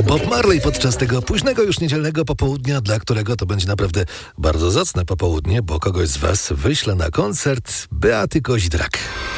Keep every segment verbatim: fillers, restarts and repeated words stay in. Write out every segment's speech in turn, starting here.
Bob Marley podczas tego późnego już niedzielnego popołudnia, dla którego to będzie naprawdę bardzo zacne popołudnie, bo kogoś z was wyślę na koncert Beaty Kozidrak.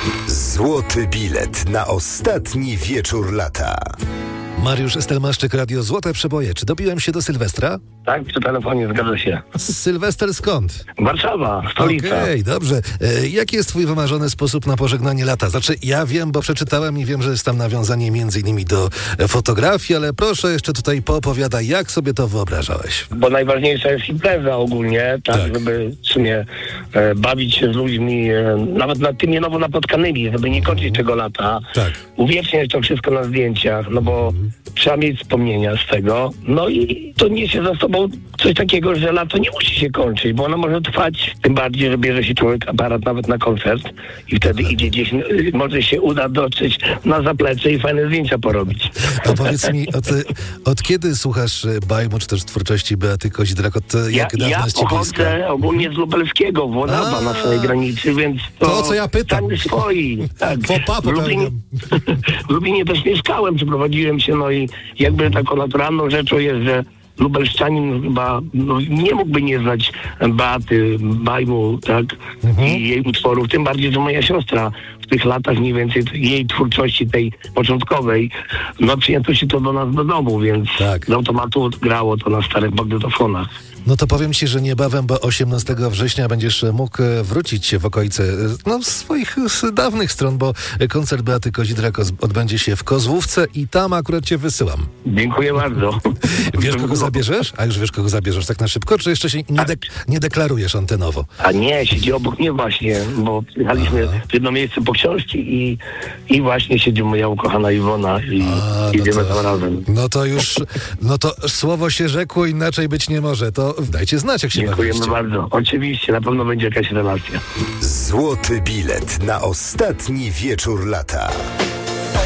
Złoty bilet na ostatni wieczór lata. Mariusz Estelmaszczyk, Radio Złote Przeboje. Czy dobiłem się do Sylwestra? Tak, przy telefonie, zgadza się. Sylwester skąd? Warszawa, stolica. Okej, okay, dobrze. E, jaki jest twój wymarzony sposób na pożegnanie lata? Znaczy, ja wiem, bo przeczytałem i wiem, że jest tam nawiązanie między innymi do fotografii, ale proszę jeszcze tutaj poopowiadaj, jak sobie to wyobrażałeś? Bo najważniejsza jest impreza ogólnie, tak, Tak. żeby w sumie e, bawić się z ludźmi, e, nawet nad tymi nowo napotkanymi, żeby nie kończyć tego lata. Tak. Uwieczniać to wszystko na zdjęciach, no bo trzeba mieć wspomnienia z tego. No i to niesie za sobą coś takiego, że lato nie musi się kończyć, bo ono może trwać, tym bardziej, że bierze się człowiek aparat nawet na koncert i wtedy idzie gdzieś, y, może się uda dotrzeć na zaplecze i fajne zdjęcia porobić. A powiedz mi, od, od kiedy słuchasz bajmu, czy też twórczości Beaty Kozidrak? Od Ja, jak dawno ja jest ci bliska? pochodzę ogólnie z Lubelskiego, Włodawa A. na swojej granicy, więc to, To, o co ja pytam. sami swoi. Tak. Faux pas W Lublinie, popełniam. w Lublinie też mieszkałem, przeprowadziłem się, no i jakby taką naturalną rzeczą jest, że Lubelszczanin chyba no, nie mógłby nie znać Beaty, bajmu, tak, Mhm. i jej utworów, tym bardziej, że moja siostra w tych latach mniej więcej jej twórczości tej początkowej, no przyjęto się to do nas do domu, więc Tak. z automatu grało to na starych magnetofonach. No to powiem ci, że niebawem, bo osiemnastego września będziesz mógł e, wrócić się w okolice e, no, swoich e, dawnych stron, bo koncert Beaty Kozidrak os- odbędzie się w Kozłówce i tam akurat cię wysyłam. Dziękuję bardzo. Wiesz, kogo zabierzesz? A już wiesz, kogo zabierzesz tak na szybko? Czy jeszcze się nie, dek- nie deklarujesz antenowo? A nie, siedzi obok mnie właśnie, bo przyjechaliśmy Aha. w jedno miejsce po książki i, i właśnie siedzi moja ukochana Iwona i A, idziemy no tam to, razem. no to już, no to słowo się rzekło, inaczej być nie może. To dajcie znać, jak się Dziękujemy bawiliście. bardzo. Oczywiście, na pewno będzie jakaś relacja. Złoty bilet na ostatni wieczór lata.